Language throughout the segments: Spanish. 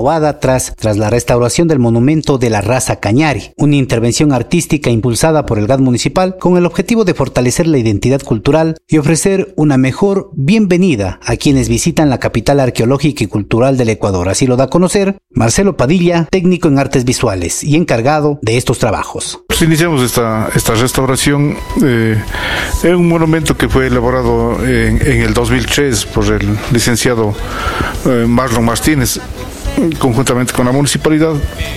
renovada tras la restauración del monumento de la raza Cañari, una intervención artística impulsada por el GAD municipal con el objetivo de fortalecer la identidad cultural y ofrecer una mejor bienvenida a quienes visitan la capital arqueológica y cultural del Ecuador. Así lo da a conocer Marcelo Padilla, técnico en artes visuales y encargado de estos trabajos. Iniciamos esta restauración en un monumento que fue elaborado en el 2003 por el licenciado Marlon Martínez, conjuntamente con la municipalidad.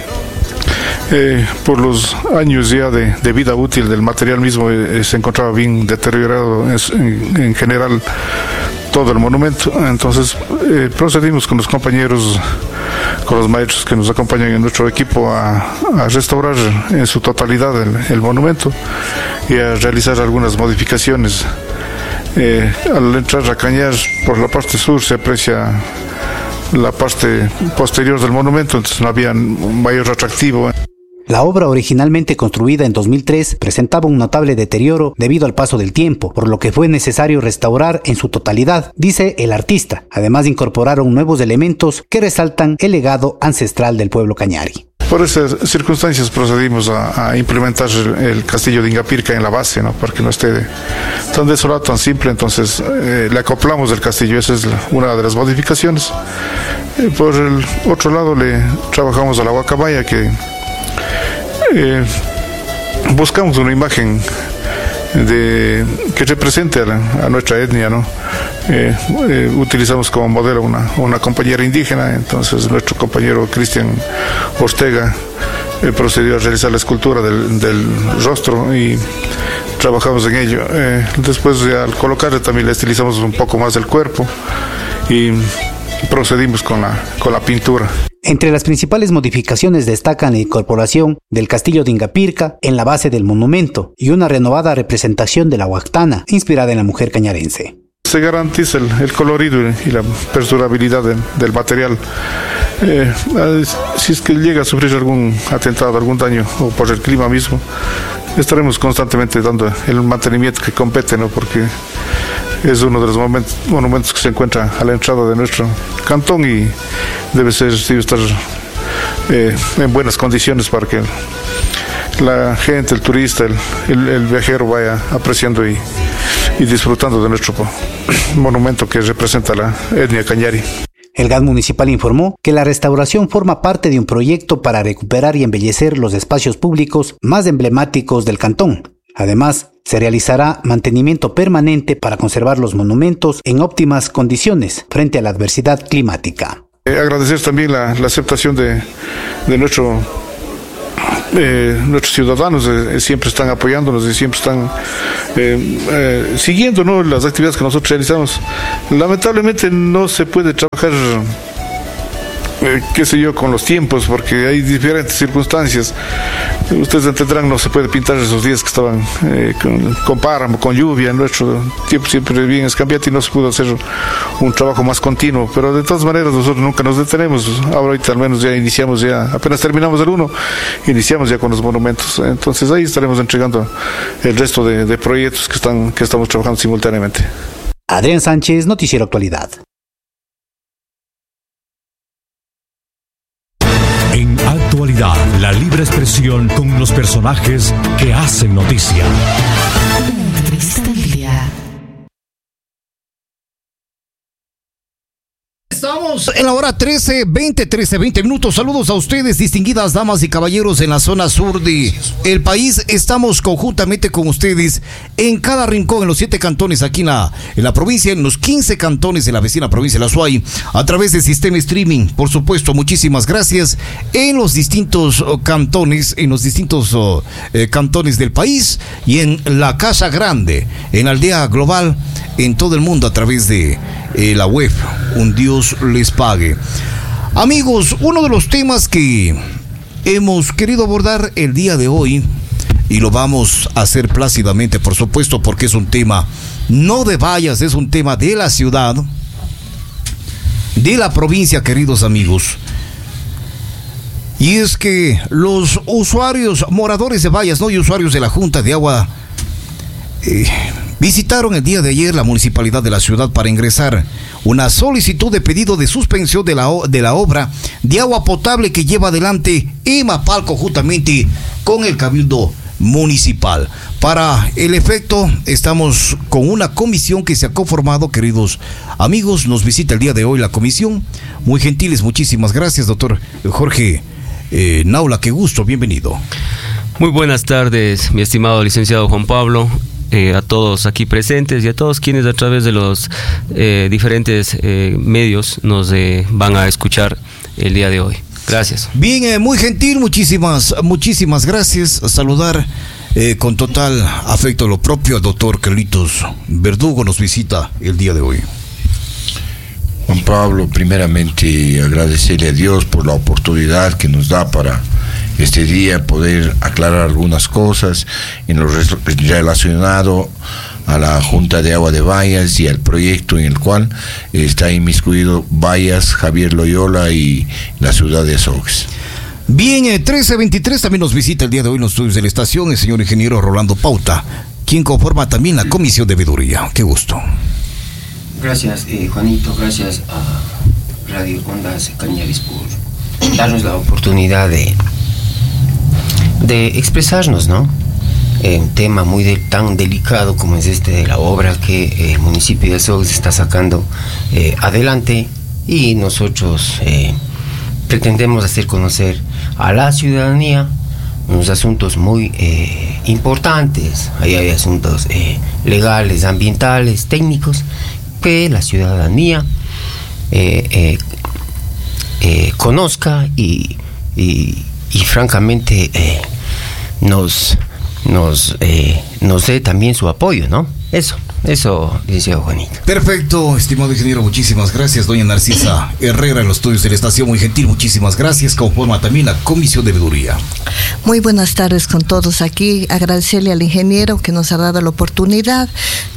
Por los años ya de vida útil del material mismo, se encontraba bien deteriorado en general todo el monumento. Entonces procedimos con los compañeros, con los maestros que nos acompañan en nuestro equipo a restaurar en su totalidad el monumento y a realizar algunas modificaciones. Al entrar a Cañar, por la parte sur se aprecia la parte posterior del monumento, entonces no había mayor atractivo. La obra, originalmente construida en 2003, presentaba un notable deterioro debido al paso del tiempo, por lo que fue necesario restaurar en su totalidad, dice el artista. Además, incorporaron nuevos elementos que resaltan el legado ancestral del pueblo Cañari. Por esas circunstancias procedimos a implementar el castillo de Ingapirca en la base, ¿no? Para que no esté tan desolado, tan simple. Entonces le acoplamos el castillo, esa es una de las modificaciones. Por el otro lado le trabajamos a la guacamaya, que buscamos una imagen que represente a nuestra etnia, ¿no? Utilizamos como modelo una compañera indígena. Entonces nuestro compañero Cristian Ortega procedió a realizar la escultura del rostro y trabajamos en ello. Después, al colocarle, también le estilizamos un poco más el cuerpo y procedimos con la pintura. Entre las principales modificaciones destacan la incorporación del castillo de Ingapirca en la base del monumento y una renovada representación de la huactana, inspirada en la mujer cañarense. Se garantiza el colorido y la perdurabilidad del material. Si es que llega a sufrir algún atentado, algún daño, o por el clima mismo, estaremos constantemente dando el mantenimiento que compete, ¿no? Porque es uno de los monumentos que se encuentra a la entrada de nuestro cantón y debe estar en buenas condiciones para que la gente, el turista, el viajero vaya apreciando y disfrutando de nuestro monumento que representa la etnia Cañari. El GAD municipal informó que la restauración forma parte de un proyecto para recuperar y embellecer los espacios públicos más emblemáticos del cantón. Además, se realizará mantenimiento permanente para conservar los monumentos en óptimas condiciones frente a la adversidad climática. Agradecer también la aceptación de nuestros ciudadanos. Siempre están apoyándonos y siempre están siguiendo, ¿no?, las actividades que nosotros realizamos. Lamentablemente no se puede trabajar con los tiempos, porque hay diferentes circunstancias. Ustedes entenderán, no se puede pintar esos días que estaban con páramo, con lluvia. Nuestro tiempo siempre bien es cambiante y no se pudo hacer un trabajo más continuo, pero de todas maneras nosotros nunca nos detenemos. Ahorita al menos apenas terminamos el 1, iniciamos ya con los monumentos. Entonces ahí estaremos entregando el resto de proyectos que estamos trabajando simultáneamente. Adrián Sánchez, Noticiero Actualidad. En Actualidad, la libre expresión con los personajes que hacen noticia. La entrevista del día. Estamos en la hora 13:20 minutos. Saludos a ustedes, distinguidas damas y caballeros en la zona sur del país. Estamos conjuntamente con ustedes en cada rincón, en los 7 cantones aquí en la provincia, en los 15 cantones de la vecina provincia de La Suay, a través del sistema streaming. Por supuesto, muchísimas gracias en los distintos cantones, cantones del país y en la Casa Grande, en Aldea Global, en todo el mundo a través de la web. Un Dios les pague. Amigos, uno de los temas que hemos querido abordar el día de hoy, y lo vamos a hacer plácidamente, por supuesto, porque es un tema no de vallas, es un tema de la ciudad, de la provincia, queridos amigos. Y es que los usuarios, moradores de vallas, ¿no?, y usuarios de la Junta de Agua visitaron el día de ayer la municipalidad de la ciudad para ingresar una solicitud de pedido de suspensión de la obra de agua potable que lleva adelante EMAPAL conjuntamente con el Cabildo Municipal. Para el efecto, estamos con una comisión que se ha conformado, queridos amigos. Nos visita el día de hoy la comisión. Muy gentiles, muchísimas gracias, doctor Jorge Naula, qué gusto, bienvenido. Muy buenas tardes, mi estimado licenciado Juan Pablo, a todos aquí presentes y a todos quienes a través de los diferentes medios nos van a escuchar el día de hoy. Gracias. Bien, muy gentil, muchísimas gracias. Saludar con total afecto lo propio al doctor Carlitos Verdugo, nos visita el día de hoy. Juan Pablo, primeramente agradecerle a Dios por la oportunidad que nos da para este día poder aclarar algunas cosas en lo relacionado a la Junta de Agua de Bayas y al proyecto en el cual está inmiscuido Bayas, Javier Loyola y la ciudad de Azogues. Bien, 1323 también nos visita el día de hoy en los estudios de la estación el señor ingeniero Rolando Pauta, quien conforma también la comisión de veeduría. Qué gusto. Gracias, Juanito, gracias a Radio Ondas Cañaris por darnos la oportunidad de expresarnos, ¿no? Un tema muy tan delicado como es este de la obra que el municipio de Azogues está sacando adelante, y nosotros pretendemos hacer conocer a la ciudadanía unos asuntos muy importantes. Ahí hay asuntos legales, ambientales, técnicos, que la ciudadanía conozca y francamente nos dé también su apoyo, ¿no? Eso dice Juanito. Perfecto, estimado ingeniero, muchísimas gracias. Doña Narcisa Herrera en los estudios de la estación, muy gentil, muchísimas gracias. Conforma también la comisión de veeduría. Muy buenas tardes con todos aquí. Agradecerle al ingeniero que nos ha dado la oportunidad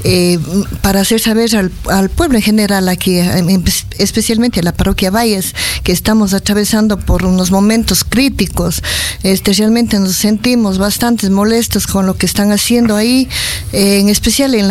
para hacer saber al pueblo en general aquí, especialmente a la parroquia Valles, que estamos atravesando por unos momentos críticos. Realmente nos sentimos bastante molestos con lo que están haciendo ahí, en especial en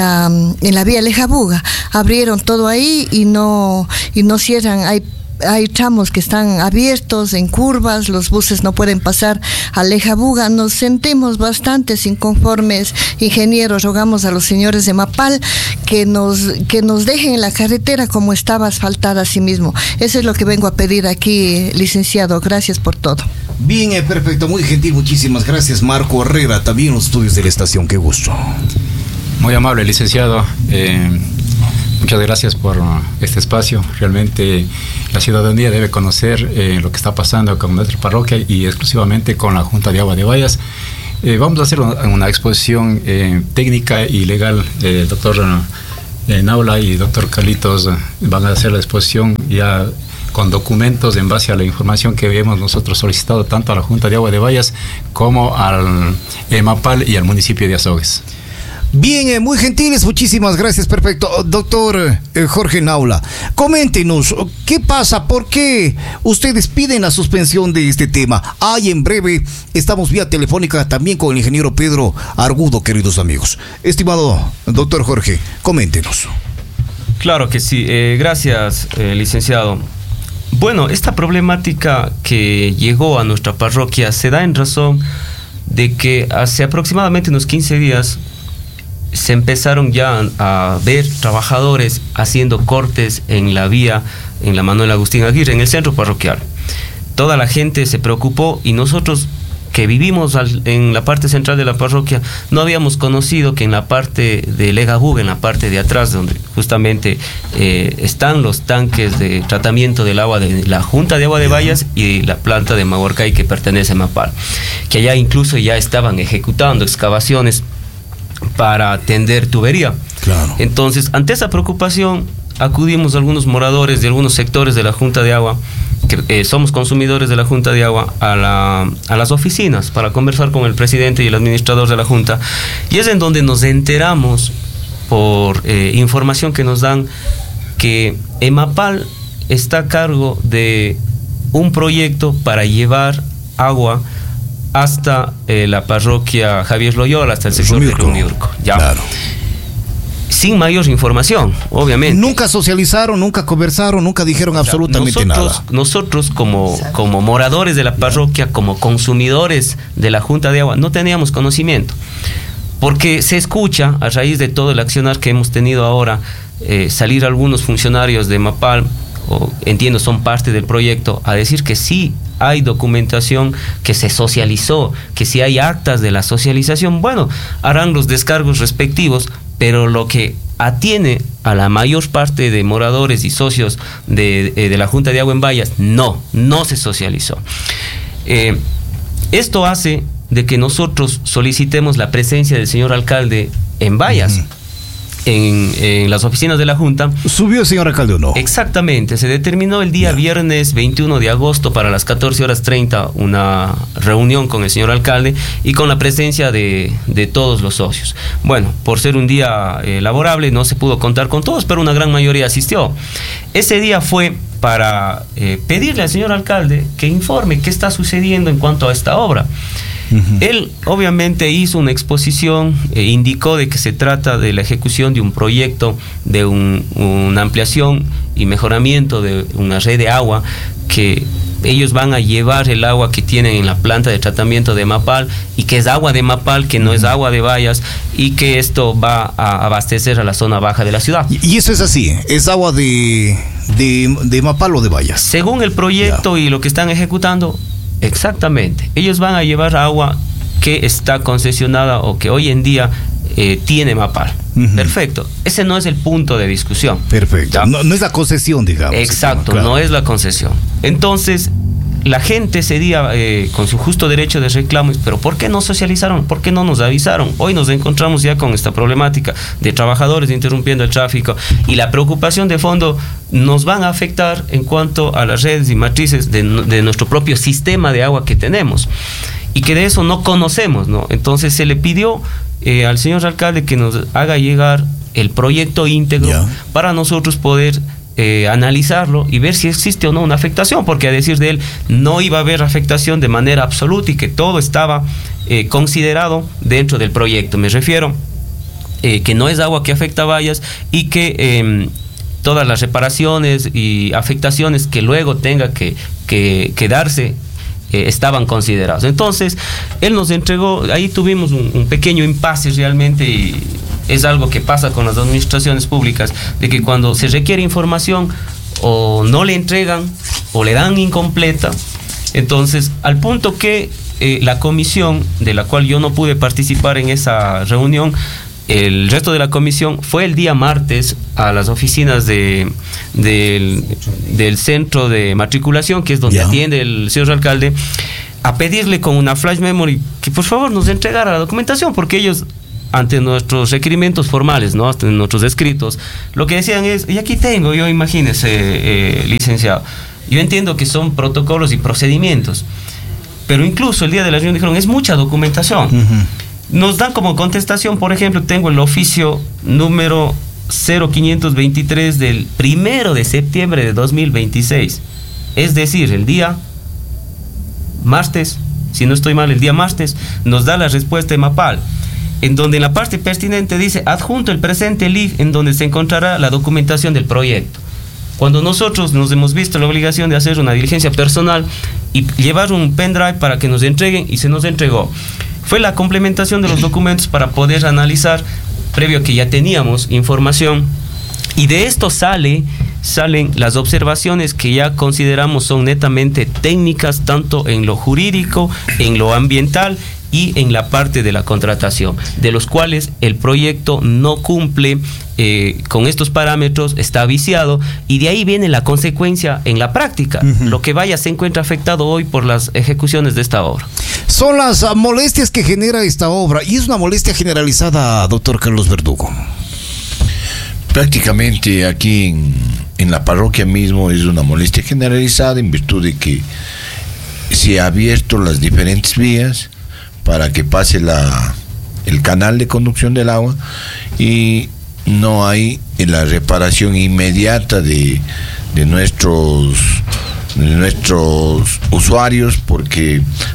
la vía Lejabuga. Abrieron todo ahí y no cierran. Hay tramos que están abiertos en curvas, los buses no pueden pasar a Lejabuga. Nos sentimos bastante inconformes, ingenieros. Rogamos a los señores de EMAPAL que nos dejen la carretera como estaba, asfaltada a sí mismo. Eso es lo que vengo a pedir aquí, licenciado. Gracias por todo. Bien, perfecto, muy gentil, muchísimas gracias. Marco Herrera, también en los estudios de la estación, qué gusto. Muy amable, licenciado. Muchas gracias por este espacio. Realmente la ciudadanía debe conocer lo que está pasando con nuestra parroquia y exclusivamente con la Junta de Agua de Bayas. Vamos a hacer una exposición técnica y legal. Doctor Naula y doctor Carlitos van a hacer la exposición ya con documentos en base a la información que hemos nosotros solicitado tanto a la Junta de Agua de Bayas como al EMAPAL y al municipio de Azogues. Bien, muy gentiles, muchísimas gracias, perfecto. Doctor Jorge Naula, coméntenos, ¿qué pasa? ¿Por qué ustedes piden la suspensión de este tema? En breve estamos vía telefónica también con el ingeniero Pedro Argudo, queridos amigos. Estimado doctor Jorge, coméntenos. Claro que sí, gracias, licenciado. Bueno, esta problemática que llegó a nuestra parroquia se da en razón de que hace aproximadamente unos 15 días se empezaron ya a ver trabajadores haciendo cortes en la vía, en la Manuel Agustín Aguirre, en el centro parroquial. Toda la gente se preocupó y nosotros que vivimos en la parte central de la parroquia no habíamos conocido que en la parte de Lejabuga, en la parte de atrás donde justamente están los tanques de tratamiento del agua de la Junta de Agua de Bayas y la planta de Mahuarcay que pertenece a EMAPAL, que allá incluso ya estaban ejecutando excavaciones para atender tubería. Claro. Entonces, ante esa preocupación, acudimos a algunos moradores de algunos sectores de la Junta de Agua, que somos consumidores de la Junta de Agua, a las oficinas para conversar con el presidente y el administrador de la Junta, y es en donde nos enteramos por información que nos dan que EMAPAL está a cargo de un proyecto para llevar agua hasta la parroquia Javier Loyola, hasta el sector de Rumiurco. Ya. Claro. sin mayor información, obviamente. Nunca socializaron, nunca conversaron, nunca dijeron absolutamente nada. Nosotros como moradores de la parroquia, como consumidores de la Junta de Agua, no teníamos conocimiento. Porque se escucha, a raíz de todo el accionar que hemos tenido ahora, salir algunos funcionarios de Mapal, o entiendo son parte del proyecto, a decir que sí hay documentación que se socializó, que sí hay actas de la socialización. Bueno, harán los descargos respectivos, pero lo que atiene a la mayor parte de moradores y socios de la Junta de Agua en Bayas, no se socializó. Esto hace de que nosotros solicitemos la presencia del señor alcalde en Bayas. En las oficinas de la Junta. ¿Subió el señor alcalde o no? Exactamente, se determinó el día viernes 21 de agosto para las 14:30 una reunión con el señor alcalde y con la presencia de todos los socios. Bueno, por ser un día laborable no se pudo contar con todos, pero una gran mayoría asistió. Ese día fue para pedirle al señor alcalde que informe qué está sucediendo en cuanto a esta obra. Él obviamente hizo una exposición, indicó de que se trata de la ejecución de un proyecto de una ampliación y mejoramiento de una red de agua, que ellos van a llevar el agua que tienen en la planta de tratamiento de Mapal, y que es agua de Mapal, que no es agua de Bayas, y que esto va a abastecer a la zona baja de la ciudad. ¿Y eso es así? ¿Es agua de Mapal o de Bayas? Según el proyecto y lo que están ejecutando, exactamente. Ellos van a llevar agua que está concesionada o que hoy en día tiene Mapal. Perfecto. Ese no es el punto de discusión. Perfecto. No es la concesión, digamos. Exacto, claro. No es la concesión. Entonces, la gente ese día, con su justo derecho de reclamo, pero ¿por qué no socializaron? ¿Por qué no nos avisaron? Hoy nos encontramos ya con esta problemática de trabajadores interrumpiendo el tráfico, y la preocupación de fondo nos van a afectar en cuanto a las redes y matrices de nuestro propio sistema de agua que tenemos, y que de eso no conocemos, ¿no? Entonces se le pidió al señor alcalde que nos haga llegar el proyecto íntegro para nosotros poder analizarlo y ver si existe o no una afectación, porque a decir de él no iba a haber afectación de manera absoluta y que todo estaba considerado dentro del proyecto. Me refiero que no es agua que afecta a Bayas, y que todas las reparaciones y afectaciones que luego tenga que darse estaban considerados. Entonces él nos entregó, ahí tuvimos un pequeño impasse realmente, y es algo que pasa con las administraciones públicas, de que cuando se requiere información o no le entregan o le dan incompleta. Entonces, al punto que la comisión, de la cual yo no pude participar en esa reunión, el resto de la comisión fue el día martes a las oficinas del centro de matriculación, que es donde atiende el señor alcalde, a pedirle con una flash memory que por favor nos entregara la documentación, porque ellos, ante nuestros requerimientos formales, ¿no?, ante nuestros escritos, lo que decían es, y aquí tengo, yo imagínese, licenciado, yo entiendo que son protocolos y procedimientos, pero incluso el día de la reunión dijeron, es mucha documentación. Nos dan como contestación, por ejemplo, tengo el oficio número 0523 del 1 de septiembre de 2026, es decir, el día martes, si no estoy mal, el día martes, nos da la respuesta de Mapal, en donde en la parte pertinente dice, adjunto el presente link en donde se encontrará la documentación del proyecto. Cuando nosotros nos hemos visto la obligación de hacer una diligencia personal y llevar un pendrive para que nos entreguen, y se nos entregó. Fue la complementación de los documentos para poder analizar, previo a que ya teníamos información, y de esto salen las observaciones que ya consideramos son netamente técnicas, tanto en lo jurídico, en lo ambiental y en la parte de la contratación, de los cuales el proyecto no cumple con estos parámetros, está viciado, y de ahí viene la consecuencia en la práctica. Lo que vaya se encuentra afectado hoy por las ejecuciones de esta obra. Son las molestias que genera esta obra, y es una molestia generalizada, doctor Carlos Verdugo. Prácticamente aquí en la parroquia mismo es una molestia generalizada, en virtud de que se ha abierto las diferentes vías para que pase el canal de conducción del agua, y no hay la reparación inmediata de nuestros usuarios, porque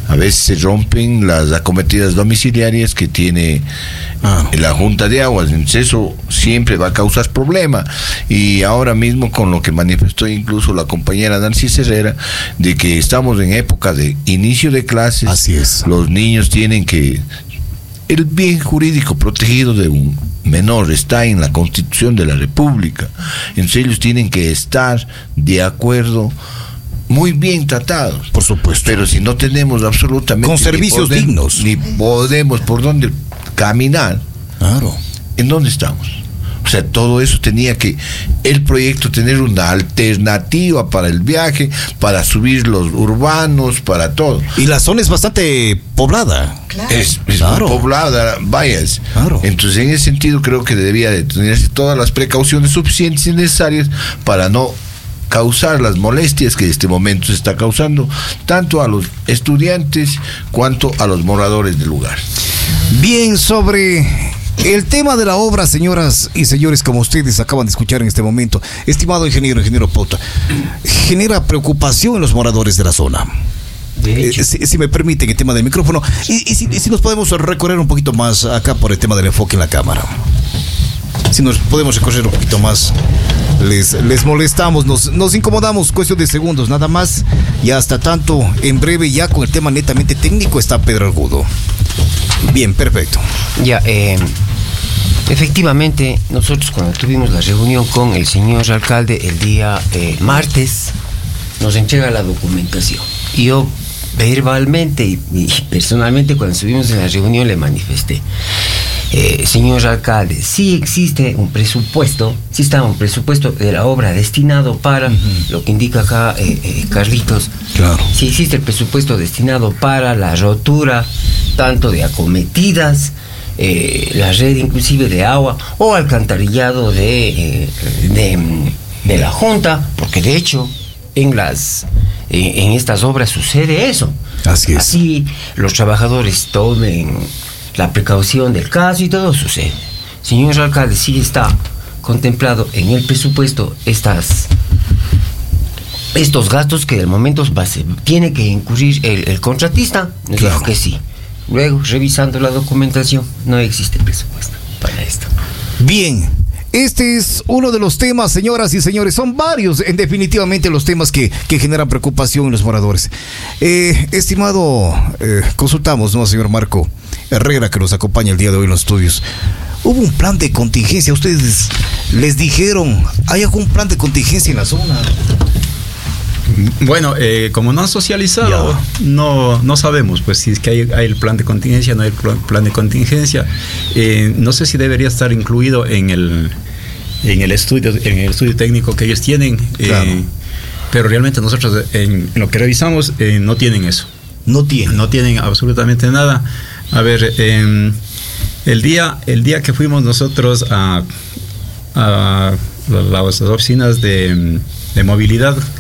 A veces se rompen las acometidas domiciliarias que tiene la Junta de Aguas. Entonces eso siempre va a causar problema. Y ahora mismo, con lo que manifestó incluso la compañera Narcisa Herrera, de que estamos en época de inicio de clases. Así es. Los niños tienen que... El bien jurídico protegido de un menor está en la Constitución de la República. Entonces ellos tienen que estar de acuerdo, muy bien tratados. Por supuesto. Pero si no tenemos absolutamente... Con servicios dignos. Ni podemos por dónde caminar. Claro. ¿En dónde estamos? O sea, todo eso tenía que el proyecto tener una alternativa para el viaje, para subir los urbanos, para todo. Y la zona es bastante poblada. Claro. Es Claro. muy poblada, vayas. Claro. Entonces, en ese sentido, creo que debería de tenerse todas las precauciones suficientes y necesarias para no causar las molestias que en este momento se está causando tanto a los estudiantes cuanto a los moradores del lugar. Bien, sobre el tema de la obra, señoras y señores, como ustedes acaban de escuchar en este momento, estimado ingeniero Pota, genera preocupación en los moradores de la zona. De hecho. Si me permiten, el tema del micrófono, y si nos podemos recorrer un poquito más acá por el tema del enfoque en la cámara. Si nos podemos recorrer un poquito más, les molestamos, nos incomodamos, cuestión de segundos, nada más. Y hasta tanto, en breve, ya con el tema netamente técnico, está Pedro Argudo. Bien, perfecto. Ya, efectivamente, nosotros cuando tuvimos la reunión con el señor alcalde el día martes, nos entrega la documentación. Y yo verbalmente y personalmente, cuando estuvimos en la reunión, le manifesté: señor alcalde, sí existe un presupuesto, sí está un presupuesto de la obra destinado para, lo que indica acá Carlitos. Claro. Sí existe el presupuesto destinado para la rotura tanto de acometidas, la red inclusive de agua o alcantarillado de la Junta, porque de hecho en estas obras sucede eso. Así es. Así los trabajadores tomen la precaución del caso y todo sucede. Señor alcalde, sí está contemplado en el presupuesto estos gastos que del momento tiene que incurrir el contratista. Nos dijo que sí. Luego, revisando la documentación, no existe presupuesto para esto. Bien. Este es uno de los temas, señoras y señores, son varios, definitivamente los temas que generan preocupación en los moradores. Estimado, consultamos, ¿no?, señor Marco Herrera, que nos acompaña el día de hoy en los estudios. ¿Hubo un plan de contingencia? ¿Ustedes les dijeron, hay algún plan de contingencia en la zona? Bueno, como no han socializado, no sabemos pues si es que hay el plan de contingencia, no hay plan de contingencia. No sé si debería estar incluido en el estudio técnico que ellos tienen. Claro. Pero realmente nosotros en lo que revisamos no tienen eso. No tienen absolutamente nada. A ver, el día que fuimos nosotros a las oficinas de movilidad